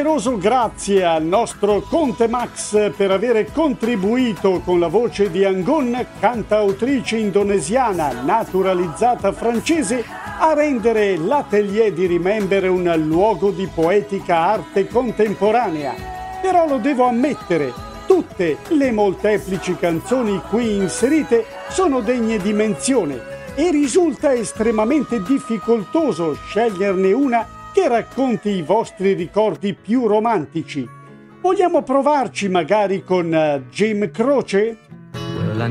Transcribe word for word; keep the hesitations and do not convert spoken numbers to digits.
generoso grazie al nostro Conte Max per aver contribuito con la voce di Angon, cantautrice indonesiana naturalizzata francese, a rendere l'Atelier di Remember un luogo di poetica arte contemporanea. Però lo devo ammettere, tutte le molteplici canzoni qui inserite sono degne di menzione e risulta estremamente difficoltoso sceglierne una che racconti i vostri ricordi più romantici. Vogliamo provarci magari con uh, Jim Croce?